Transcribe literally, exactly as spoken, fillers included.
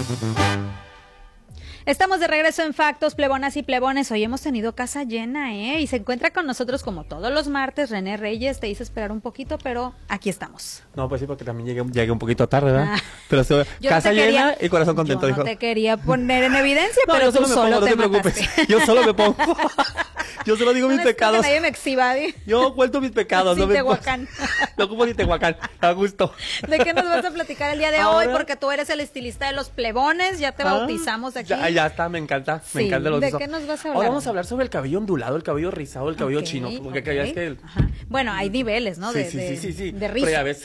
Estamos de regreso en Factos, plebonas y plebones. Hoy hemos tenido casa llena, ¿eh? Y se encuentra con nosotros como todos los martes René Reyes. Te hice esperar un poquito, pero aquí estamos. No, pues sí, porque también llegué, llegué un poquito tarde, ¿verdad? Ah. Pero estoy, casa no llena quería, y corazón contento, yo dijo. no te quería poner en evidencia, No, pero yo solo tú me solo pongo, no te te preocupes. mataste. Yo solo me pongo. Yo solo digo No mis necesito que pecados. nadie me exhiba, ¿eh? Yo cuento mis pecados. Sí, no me Tehuacán. No como ni Tehuacán, a gusto. ¿De qué nos vas a platicar el día de Ahora, hoy? Porque tú eres el estilista de los plebones, ya te ah, bautizamos aquí. Ya, ya está, me encanta, me Sí, encanta el ¿de bautizo. qué nos vas a Hoy hablar? vamos a hablar sobre el cabello ondulado, el cabello rizado, el cabello Ok, chino. Porque ok. ya es que el- Ajá. Bueno, hay niveles, ¿no? Sí, De, sí, de, sí, sí, sí. de Pero rizo. ya ves,